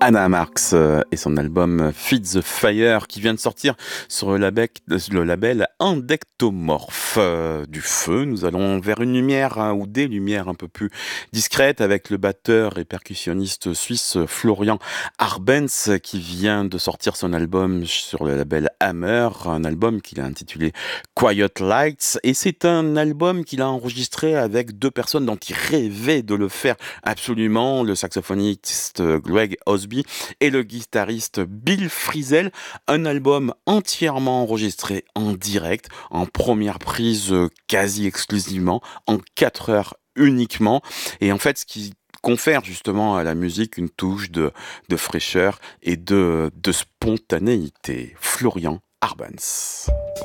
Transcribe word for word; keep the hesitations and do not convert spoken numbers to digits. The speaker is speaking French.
Anna Marks euh, et son album Feed the Fire qui vient de sortir sur le label, le label Indectomorph. Euh, du feu, nous allons vers une lumière hein, ou des lumières un peu plus discrètes avec le batteur et percussionniste suisse Florian Arbenz qui vient de sortir son album sur le label Hammer, un album qu'il a intitulé Quiet Lights, et c'est un album qu'il a enregistré avec deux personnes dont il rêvait de le faire absolument, le saxophoniste Greg Osby et le guitariste Bill Frisell. Un album entièrement enregistré en direct, en première prise euh, quasi exclusivement, en quatre heures uniquement. Et en fait, ce qui confère justement à la musique une touche de, de fraîcheur et de, de spontanéité. Florian Arbenz.